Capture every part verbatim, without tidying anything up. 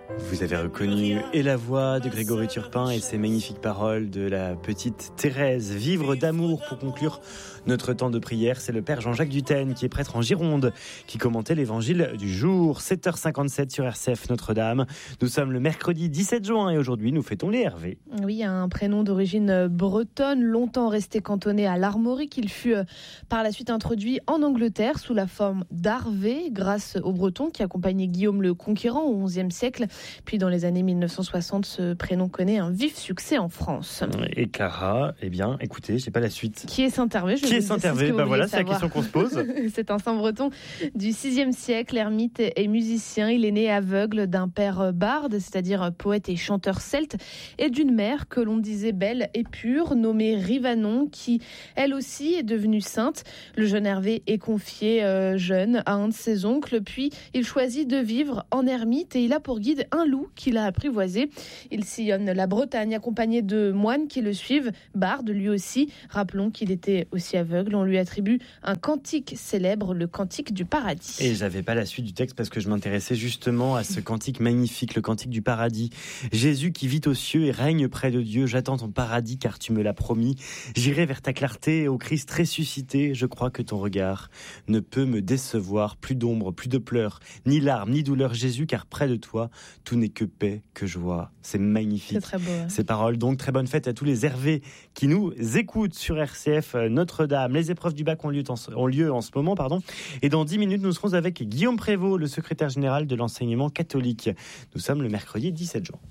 Vous avez reconnu et la voix de Grégory Turpin et ses magnifiques paroles de la petite Thérèse. Vivre d'amour pour conclure notre temps de prière. C'est le père Jean-Jacques Dutène qui est prêtre en Gironde qui commentait l'évangile du jour. sept heures cinquante-sept sur R C F Notre-Dame. Nous sommes le mercredi dix-sept juin et aujourd'hui nous fêtons les Hervé. Oui, un prénom d'origine bretonne, longtemps resté cantonné à l'Armorique. Il fut par la suite introduit en Angleterre sous la forme d'Harvé grâce aux Bretons qui accompagnaient Guillaume le Conquérant au onzième siècle. Puis dans les années mille neuf cent soixante, ce prénom connaît un vif succès en France. Et Clara, eh bien, écoutez, j'ai pas la suite. Qui est Saint-Hervé? Qui est Saint-Hervé? Ben voilà, c'est la question qu'on se pose. C'est un saint breton du sixième siècle, ermite et musicien. Il est né aveugle d'un père barde, c'est-à-dire poète et chanteur celte, et d'une mère que l'on disait belle et pure, nommée Rivanon, qui elle aussi est devenue sainte. Le jeune Hervé est confié euh, jeune à un de ses oncles, puis il choisit de vivre en ermite et il a pour guide un loup qu'il a apprivoisé. Il sillonne la Bretagne accompagné de moines qui le suivent, barde lui aussi. Rappelons qu'il était aussi aveugle. On lui attribue un cantique célèbre, le cantique du paradis. Et j'avais pas la suite du texte parce que je m'intéressais justement à ce cantique magnifique, le cantique du paradis. Jésus qui vit aux cieux et règne près de Dieu, j'attends ton paradis car tu me l'as promis. J'irai vers ta clarté, ô Christ ressuscité. Je crois que ton regard ne peut me décevoir. Plus d'ombre, plus de pleurs, ni larmes, ni douleurs, Jésus, car près de toi, tout n'est que paix, que joie. C'est magnifique. C'est très beau. Hein. Ces paroles, donc très bonne fête à tous les Hervé qui nous écoutent sur R C F Notre-Dame. Les épreuves du bac ont lieu en, ont lieu en ce moment, pardon. Et dans dix minutes, nous serons avec Guillaume Prévost, le secrétaire général de l'enseignement catholique. Nous sommes le mercredi dix-sept juin.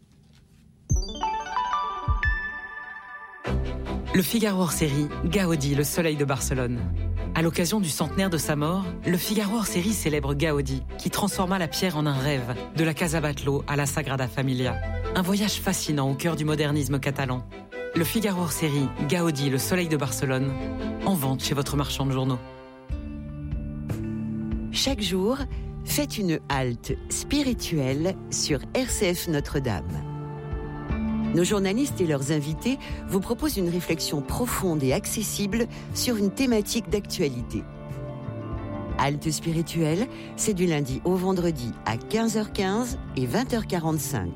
Le Figaro hors série, Gaudi, le soleil de Barcelone. À l'occasion du centenaire de sa mort, le Figaro hors série célèbre Gaudi, qui transforma la pierre en un rêve, de la Casa Batlló à la Sagrada Familia. Un voyage fascinant au cœur du modernisme catalan. Le Figaro hors série, Gaudi, le soleil de Barcelone, en vente chez votre marchand de journaux. Chaque jour, faites une halte spirituelle sur R C F Notre-Dame. Nos journalistes et leurs invités vous proposent une réflexion profonde et accessible sur une thématique d'actualité. Halte spirituelle, c'est du lundi au vendredi à quinze heures quinze et vingt heures quarante-cinq.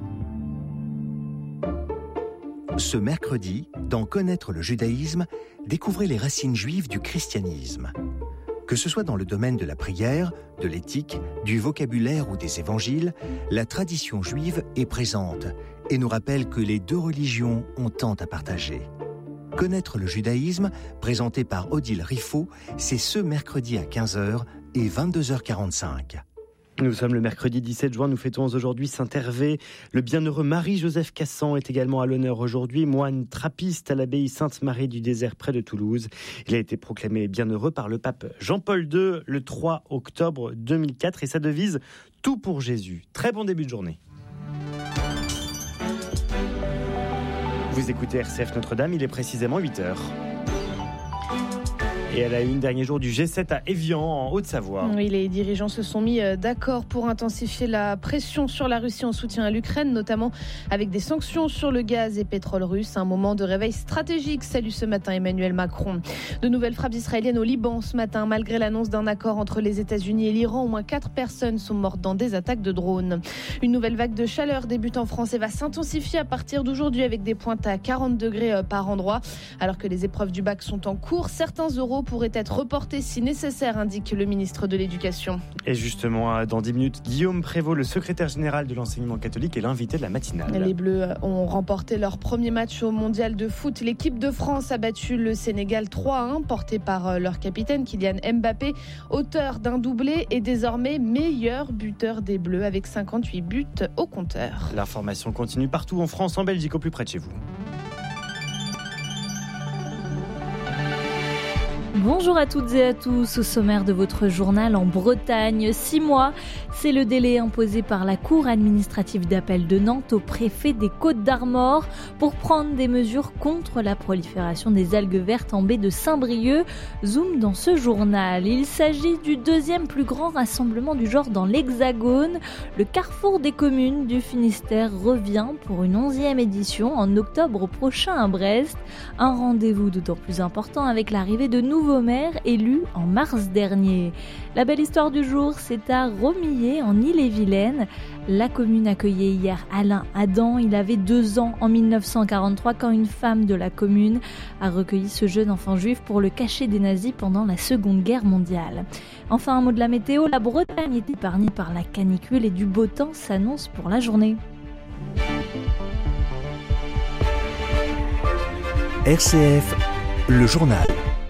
Ce mercredi, dans Connaître le judaïsme, découvrez les racines juives du christianisme. Que ce soit dans le domaine de la prière, de l'éthique, du vocabulaire ou des évangiles, la tradition juive est présente et nous rappelle que les deux religions ont tant à partager. Connaître le judaïsme, présenté par Odile Riffaut, c'est ce mercredi à quinze heures et vingt-deux heures quarante-cinq. Nous sommes le mercredi dix-sept juin, nous fêtons aujourd'hui Saint-Hervé. Le bienheureux Marie-Joseph Cassan est également à l'honneur aujourd'hui, moine trappiste à l'abbaye Sainte-Marie du Désert près de Toulouse. Il a été proclamé bienheureux par le pape Jean-Paul deux le trois octobre deux mille quatre et sa devise « Tout pour Jésus ». Très bon début de journée. Vous écoutez R C F Notre-Dame, il est précisément huit heures. Et elle a eu une dernier jour du G sept à Évian, en Haute-Savoie. Oui, les dirigeants se sont mis d'accord pour intensifier la pression sur la Russie en soutien à l'Ukraine, notamment avec des sanctions sur le gaz et pétrole russe. Un moment de réveil stratégique, salue ce matin Emmanuel Macron. De nouvelles frappes israéliennes au Liban ce matin. Malgré l'annonce d'un accord entre les États-Unis et l'Iran, au moins quatre personnes sont mortes dans des attaques de drones. Une nouvelle vague de chaleur débute en France et va s'intensifier à partir d'aujourd'hui avec des pointes à quarante degrés par endroit. Alors que les épreuves du bac sont en cours, certains euros pourrait être reporté si nécessaire, indique le ministre de l'Éducation. Et justement, dans dix minutes, Guillaume Prévost, le secrétaire général de l'enseignement catholique, est l'invité de la matinale. Les Bleus ont remporté leur premier match au mondial de foot. L'équipe de France a battu le Sénégal trois à un, porté par leur capitaine Kylian Mbappé, auteur d'un doublé et désormais meilleur buteur des Bleus avec cinquante-huit buts au compteur. L'information continue partout en France, en Belgique, au plus près de chez vous. Bonjour à toutes et à tous, au sommaire de votre journal en Bretagne. Six mois, c'est le délai imposé par la Cour administrative d'appel de Nantes au préfet des Côtes-d'Armor pour prendre des mesures contre la prolifération des algues vertes en baie de Saint-Brieuc. Zoom dans ce journal. Il s'agit du deuxième plus grand rassemblement du genre dans l'Hexagone. Le Carrefour des communes du Finistère revient pour une onzième édition en octobre prochain à Brest. Un rendez-vous d'autant plus important avec l'arrivée de nouveaux nouveau maire élu en mars dernier. La belle histoire du jour, c'est à Romillé, en Ille-et-Vilaine. La commune accueillait hier Alain Adam. Il avait deux ans en mille neuf cent quarante-trois quand une femme de la commune a recueilli ce jeune enfant juif pour le cacher des nazis pendant la Seconde Guerre mondiale. Enfin, un mot de la météo. La Bretagne est épargnée par la canicule et du beau temps s'annonce pour la journée. R C F, le journal.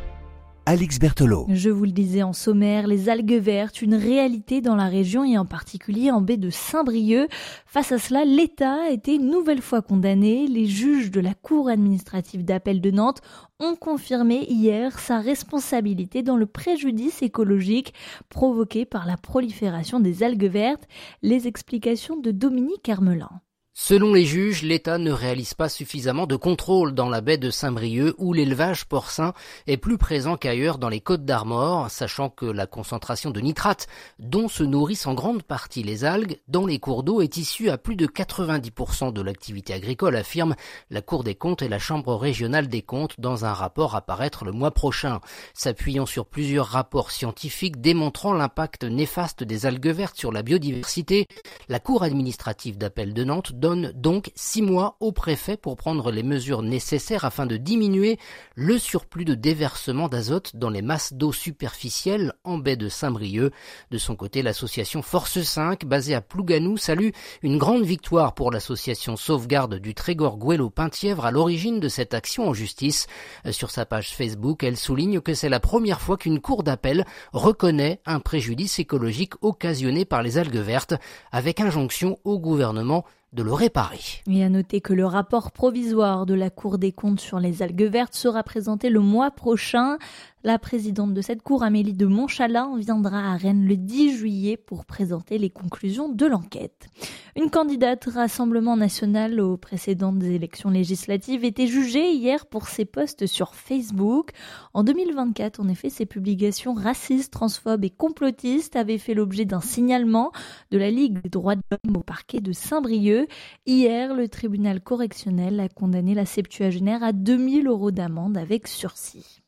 Alix Berthelot. Je vous le disais en sommaire, les algues vertes, une réalité dans la région et en particulier en baie de Saint-Brieuc. Face à cela, l'État a été une nouvelle fois condamné. Les juges de la Cour administrative d'appel de Nantes ont confirmé hier sa responsabilité dans le préjudice écologique provoqué par la prolifération des algues vertes. Les explications de Dominique Hermelin. Selon les juges, l'État ne réalise pas suffisamment de contrôle dans la baie de Saint-Brieuc où l'élevage porcin est plus présent qu'ailleurs dans les Côtes d'Armor, sachant que la concentration de nitrates, dont se nourrissent en grande partie les algues, dans les cours d'eau est issue à plus de quatre-vingt-dix pour cent de l'activité agricole, affirme la Cour des comptes et la Chambre régionale des comptes dans un rapport à paraître le mois prochain. S'appuyant sur plusieurs rapports scientifiques démontrant l'impact néfaste des algues vertes sur la biodiversité, la Cour administrative d'appel de Nantes donne donc six mois au préfet pour prendre les mesures nécessaires afin de diminuer le surplus de déversement d'azote dans les masses d'eau superficielles en baie de Saint-Brieuc. De son côté, l'association Force cinq, basée à Plouganou, salue une grande victoire pour l'association Sauvegarde du Trégor Gouello-Penthièvre à l'origine de cette action en justice. Sur sa page Facebook, elle souligne que c'est la première fois qu'une cour d'appel reconnaît un préjudice écologique occasionné par les algues vertes, avec injonction au gouvernement de le réparer. Et à noter que le rapport provisoire de la Cour des comptes sur les algues vertes sera présenté le mois prochain. La présidente de cette cour, Amélie de Montchalin, viendra à Rennes le dix juillet pour présenter les conclusions de l'enquête. Une candidate Rassemblement National aux précédentes élections législatives était jugée hier pour ses posts sur Facebook. En deux mille vingt-quatre, en effet, ses publications racistes, transphobes et complotistes avaient fait l'objet d'un signalement de la Ligue des droits de l'homme au parquet de Saint-Brieuc. Hier, le tribunal correctionnel a condamné la septuagénaire à deux mille euros d'amende avec sursis.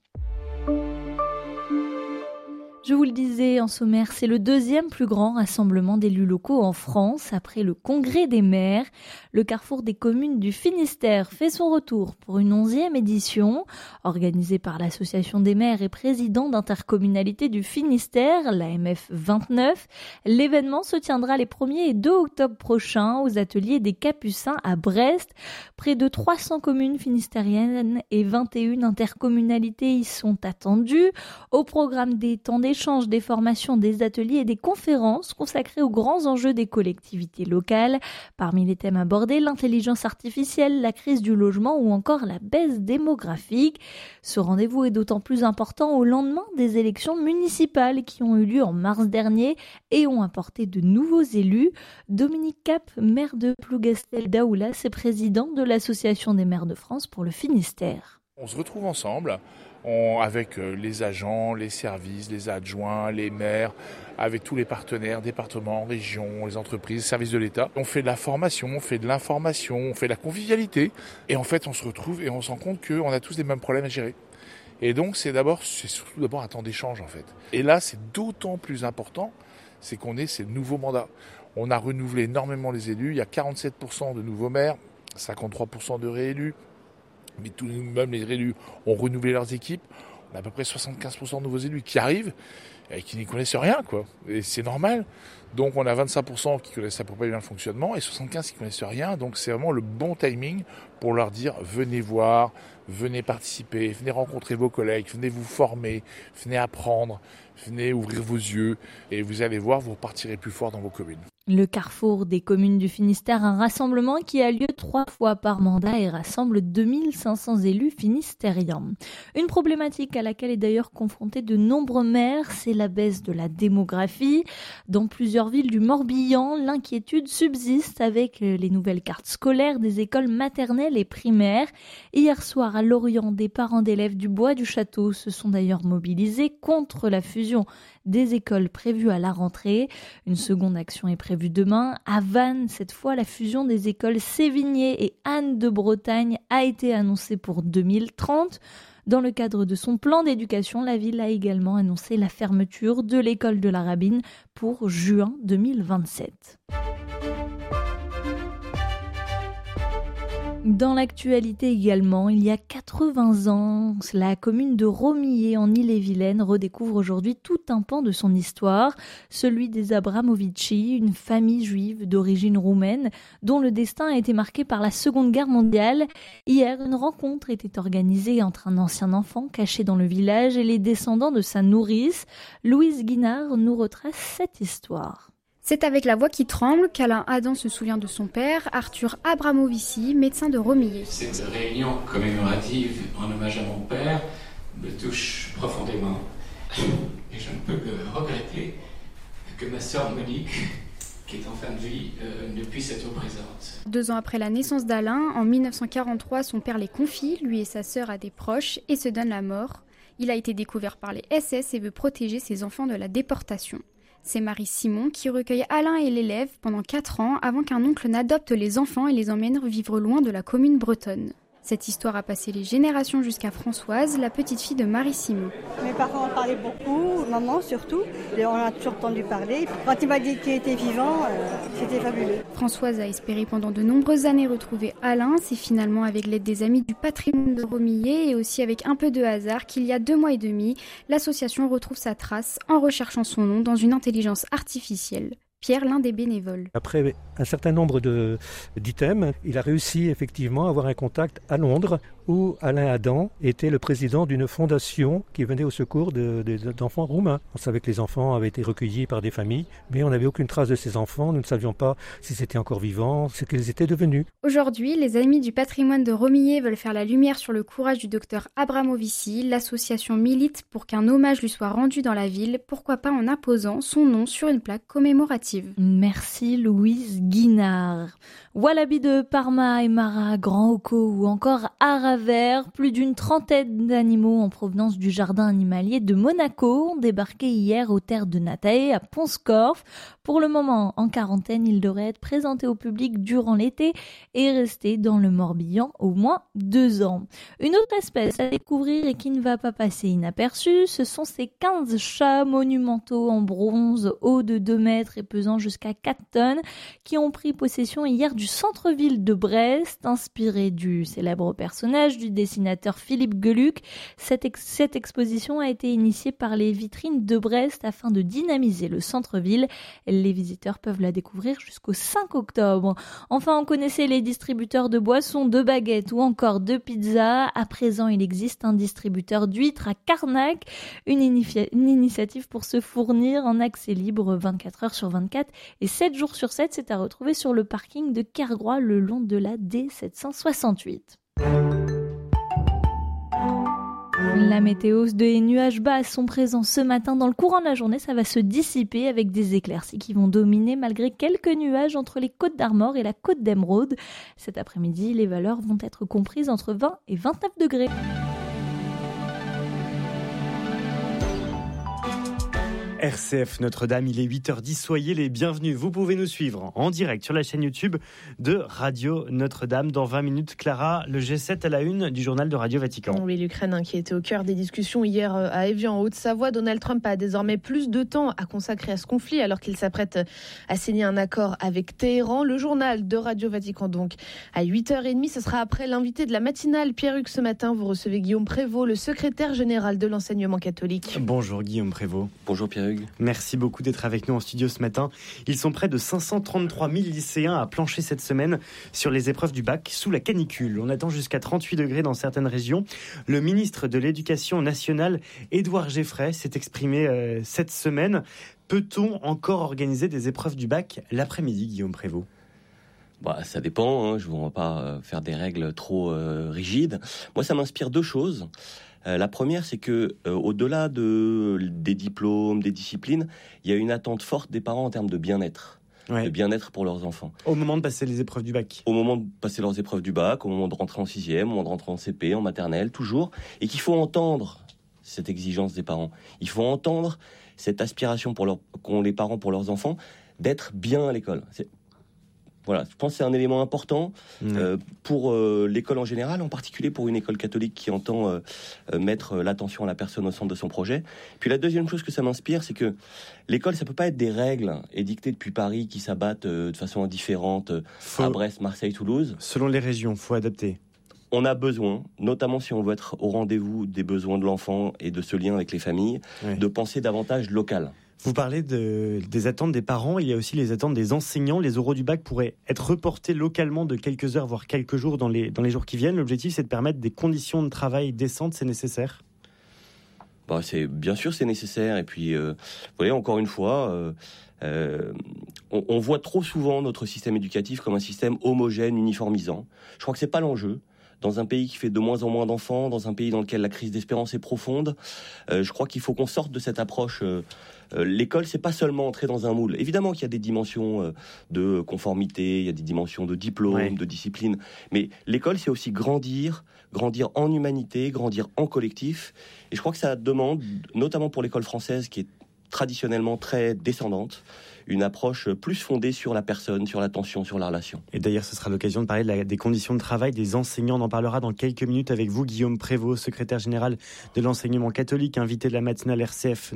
Je vous le disais en sommaire, c'est le deuxième plus grand rassemblement d'élus locaux en France après le Congrès des maires. Le Carrefour des communes du Finistère fait son retour pour une onzième édition. Organisée par l'Association des maires et présidents d'intercommunalité du Finistère, l'A M F vingt-neuf, l'événement se tiendra les premier et deux octobre prochains aux ateliers des Capucins à Brest. Près de trois cents communes finistériennes et vingt et une intercommunalités y sont attendues. Au programme des temps des échanges, des formations, des ateliers et des conférences consacrées aux grands enjeux des collectivités locales. Parmi les thèmes abordés, l'intelligence artificielle, la crise du logement ou encore la baisse démographique. Ce rendez-vous est d'autant plus important au lendemain des élections municipales qui ont eu lieu en mars dernier et ont apporté de nouveaux élus. Dominique Cap, maire de Plougastel-Daoulas et président de l'Association des maires de France pour le Finistère. On se retrouve ensemble. On, avec les agents, les services, les adjoints, les maires, avec tous les partenaires, départements, régions, les entreprises, services de l'État. On fait de la formation, on fait de l'information, on fait de la convivialité. Et en fait, on se retrouve et on se rend compte qu'on a tous les mêmes problèmes à gérer. Et donc, c'est d'abord, c'est surtout d'abord un temps d'échange, en fait. Et là, c'est d'autant plus important, c'est qu'on ait ces nouveaux mandats. On a renouvelé énormément les élus. Il y a quarante-sept pour cent de nouveaux maires, cinquante-trois pour cent de réélus. Mais tout de même, les élus ont renouvelé leurs équipes. On a à peu près soixante-quinze pour cent de nouveaux élus qui arrivent et qui n'y connaissent rien, quoi. Et c'est normal. Donc, on a vingt-cinq pour cent qui connaissent à peu près bien le fonctionnement et soixante-quinze pour cent qui connaissent rien. Donc, c'est vraiment le bon timing pour leur dire venez voir, venez participer, venez rencontrer vos collègues, venez vous former, venez apprendre, venez ouvrir vos yeux et vous allez voir, vous repartirez plus fort dans vos communes. Le Carrefour des communes du Finistère, un rassemblement qui a lieu trois fois par mandat et rassemble deux mille cinq cents élus finistériens. Une problématique à laquelle est d'ailleurs confronté de nombreux maires, c'est la baisse de la démographie. Dans plusieurs villes du Morbihan, l'inquiétude subsiste avec les nouvelles cartes scolaires des écoles maternelles et primaires. Hier soir à Lorient, des parents d'élèves du Bois du Château se sont d'ailleurs mobilisés contre la fusion des écoles prévues à la rentrée. Une seconde action est prévue demain. À Vannes, cette fois, la fusion des écoles Sévigné et Anne de Bretagne a été annoncée pour deux mille trente. Dans le cadre de son plan d'éducation, la ville a également annoncé la fermeture de l'école de la Rabine pour juin deux mille vingt-sept. Dans l'actualité également, il y a quatre-vingts ans, la commune de Romillé en Ille-et-Vilaine redécouvre aujourd'hui tout un pan de son histoire, celui des Abramovici, une famille juive d'origine roumaine dont le destin a été marqué par la Seconde Guerre mondiale. Hier, une rencontre était organisée entre un ancien enfant caché dans le village et les descendants de sa nourrice. Louise Guinard nous retrace cette histoire. C'est avec la voix qui tremble qu'Alain Adam se souvient de son père, Arthur Abramovici, médecin de Romillé. Cette réunion commémorative en hommage à mon père me touche profondément. Et je ne peux que regretter que ma sœur Monique, qui est en fin de vie, euh, ne puisse être présente. Deux ans après la naissance d'Alain, en mille neuf cent quarante-trois, son père les confie, lui et sa sœur, à des proches et se donne la mort. Il a été découvert par les S S et veut protéger ses enfants de la déportation. C'est Marie Simon qui recueille Alain et l'élève pendant quatre ans avant qu'un oncle n'adopte les enfants et les emmène vivre loin de la commune bretonne. Cette histoire a passé les générations jusqu'à Françoise, la petite fille de Marie Simon. Mes parents en parlaient beaucoup, maman surtout, et on a toujours entendu parler. Quand il m'a dit qu'il était vivant, euh, c'était fabuleux. Françoise a espéré pendant de nombreuses années retrouver Alain. C'est finalement avec l'aide des Amis du patrimoine de Romillé et aussi avec un peu de hasard qu'il y a deux mois et demi, l'association retrouve sa trace en recherchant son nom dans une intelligence artificielle. Pierre, l'un des bénévoles. Après un certain nombre de, d'items, il a réussi effectivement à avoir un contact à Londres où Alain Adam était le président d'une fondation qui venait au secours de, de, d'enfants roumains. On savait que les enfants avaient été recueillis par des familles, mais on n'avait aucune trace de ces enfants. Nous ne savions pas s'ils étaient encore vivants, ce qu'ils étaient devenus. Aujourd'hui, les Amis du patrimoine de Romillé veulent faire la lumière sur le courage du docteur Abramovici. L'association milite pour qu'un hommage lui soit rendu dans la ville, pourquoi pas en apposant son nom sur une plaque commémorative. Merci Louise Guinard. Wallaby de Parma, Aymara, Grand Oko ou encore Araver, plus d'une trentaine d'animaux en provenance du jardin animalier de Monaco ont débarqué hier aux terres de Natae à Pont-Scorff. Pour le moment, en quarantaine, ils devraient être présentés au public durant l'été et rester dans le Morbihan au moins deux ans. Une autre espèce à découvrir et qui ne va pas passer inaperçue, ce sont ces quinze chats monumentaux en bronze, hauts de deux mètres et pesant jusqu'à quatre tonnes, qui ont pris possession hier du centre-ville de Brest, inspiré du célèbre personnage du dessinateur Philippe Geluck. Cette, ex- cette exposition a été initiée par les vitrines de Brest afin de dynamiser le centre-ville. Les visiteurs peuvent la découvrir jusqu'au cinq octobre. Enfin, on connaissait les distributeurs de boissons, de baguettes ou encore de pizzas. À présent, il existe un distributeur d'huîtres à Carnac, une, initia- une initiative pour se fournir en accès libre vingt-quatre heures sur vingt-quatre et sept jours sur sept. C'est à retrouver sur le parking de Kergroix le long de la D sept cent soixante-huit. La météo, des nuages bas sont présents ce matin. Dans le courant de la journée, ça va se dissiper avec des éclaircies qui vont dominer malgré quelques nuages entre les Côtes d'Armor et la Côte d'Émeraude. Cet après-midi, les valeurs vont être comprises entre vingt et vingt-neuf degrés. R C F Notre-Dame, il est huit heures dix, soyez les bienvenus. Vous pouvez nous suivre en direct sur la chaîne YouTube de Radio Notre-Dame. Dans vingt minutes, Clara, le G sept à la une du journal de Radio Vatican. Oui, l'Ukraine hein, qui était au cœur des discussions hier à Évian, en Haute-Savoie. Donald Trump a désormais plus de temps à consacrer à ce conflit alors qu'il s'apprête à signer un accord avec Téhéran. Le journal de Radio Vatican donc à huit heures trente, ce sera après l'invité de la matinale Pierre-Hugues ce matin. Vous recevez Guillaume Prévost, le secrétaire général de l'enseignement catholique. Bonjour Guillaume Prévost. Bonjour Pierre-Hugues. Merci beaucoup d'être avec nous en studio ce matin. Ils sont près de cinq cent trente-trois mille lycéens à plancher cette semaine sur les épreuves du bac sous la canicule. On attend jusqu'à trente-huit degrés dans certaines régions. Le ministre de l'Éducation nationale, Édouard Geffray, s'est exprimé euh, cette semaine. Peut-on encore organiser des épreuves du bac l'après-midi, Guillaume Prévost ? Bah, ça dépend, hein. Je ne vais pas faire des règles trop euh, rigides. Moi, ça m'inspire deux choses. Euh, la première, c'est que euh, au-delà de, des diplômes, des disciplines, il y a une attente forte des parents en termes de bien-être. Ouais. De bien-être pour leurs enfants. Au moment de passer les épreuves du bac. Au moment de passer leurs épreuves du bac, au moment de rentrer en sixième, au moment de rentrer en C P, en maternelle, toujours. Et qu'il faut entendre cette exigence des parents. Il faut entendre cette aspiration pour leur, qu'ont les parents pour leurs enfants d'être bien à l'école. C'est Voilà, je pense que c'est un élément important mmh. euh, pour euh, l'école en général, en particulier pour une école catholique qui entend euh, euh, mettre l'attention à la personne au centre de son projet. Puis la deuxième chose que ça m'inspire, c'est que l'école, ça peut pas être des règles édictées depuis Paris qui s'abattent euh, de façon indifférente euh, faut... à Brest, Marseille, Toulouse. Selon les régions, faut adapter. On a besoin, notamment si on veut être au rendez-vous des besoins de l'enfant et de ce lien avec les familles, oui. de penser davantage local. Vous parlez de, des attentes des parents, il y a aussi les attentes des enseignants. Les oraux du bac pourraient être reportés localement de quelques heures, voire quelques jours dans les, dans les jours qui viennent. L'objectif, c'est de permettre des conditions de travail décentes, c'est nécessaire ? Bah, c'est, bien sûr, c'est nécessaire. Et puis, euh, vous voyez, encore une fois, euh, euh, on, on voit trop souvent notre système éducatif comme un système homogène, uniformisant. Je crois que c'est pas l'enjeu. Dans un pays qui fait de moins en moins d'enfants, dans un pays dans lequel la crise d'espérance est profonde, euh, je crois qu'il faut qu'on sorte de cette approche. Euh, euh, l'école, c'est pas seulement entrer dans un moule. Évidemment qu'il y a des dimensions euh, de conformité, il y a des dimensions de diplôme, ouais. de discipline. Mais l'école, c'est aussi grandir, grandir en humanité, grandir en collectif. Et je crois que ça demande, notamment pour l'école française, qui est traditionnellement très descendante, une approche plus fondée sur la personne, sur l'attention, sur la relation. Et d'ailleurs, ce sera l'occasion de parler de la, des conditions de travail des enseignants. On en parlera dans quelques minutes avec vous, Guillaume Prévost, secrétaire général de l'enseignement catholique, invité de la matinale R C F.